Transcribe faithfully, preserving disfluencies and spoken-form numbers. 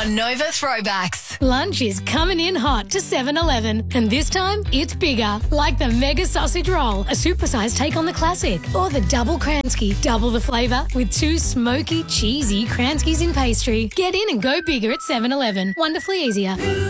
on Nova Throwbacks. Lunch is coming in hot to seven eleven, and this time it's bigger, like the Mega Sausage Roll, a supersized take on the classic, or the Double Kransky, double the flavour with two smoky, cheesy Kranskys in pastry. Get in and go bigger at seven eleven. Wonderfully easier.